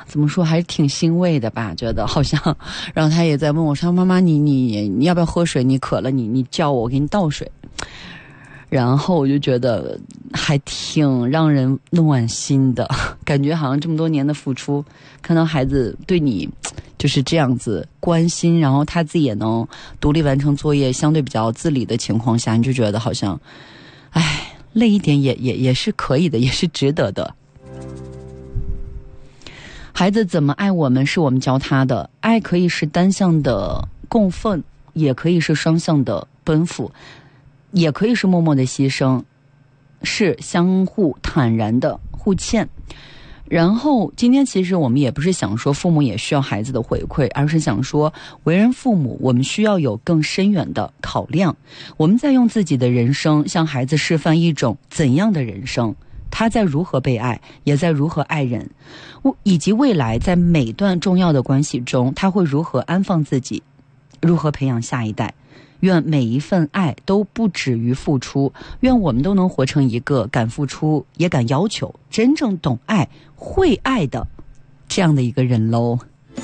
怎么说还是挺欣慰的吧，觉得好像。然后他也在问我说：“妈妈，你要不要喝水？你渴了，你叫我给你倒水。”然后我就觉得还挺让人暖心的，感觉好像这么多年的付出，看到孩子对你就是这样子关心，然后他自己也能独立完成作业，相对比较自理的情况下，你就觉得好像，哎，累一点也是可以的，也是值得的。孩子怎么爱我们是我们教他的，爱可以是单向的供奉，也可以是双向的奔赴，也可以是默默的牺牲，是相互坦然的互欠。然后今天其实我们也不是想说父母也需要孩子的回馈，而是想说为人父母我们需要有更深远的考量，我们在用自己的人生向孩子示范一种怎样的人生，他在如何被爱，也在如何爱人，以及未来在每段重要的关系中他会如何安放自己，如何培养下一代。愿每一份爱都不止于付出，愿我们都能活成一个敢付出也敢要求，真正懂爱会爱的这样的一个人喽。